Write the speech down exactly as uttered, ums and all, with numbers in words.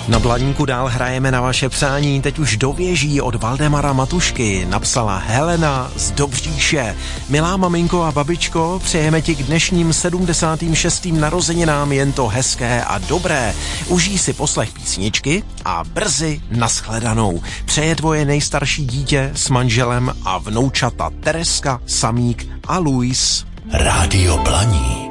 Na Blaníku dál hrajeme na vaše přání, teď už do věží od Valdemara Matušky napsala Helena z Dobříše. Milá maminko a babičko, přejeme ti k dnešním sedmdesátým šestým narozeninám jen to hezké a dobré. Užij si poslech písničky a brzy nashledanou. Přeje tvoje nejstarší dítě s manželem a vnoučata Tereska, Samík a Luis. Rádio Blaník.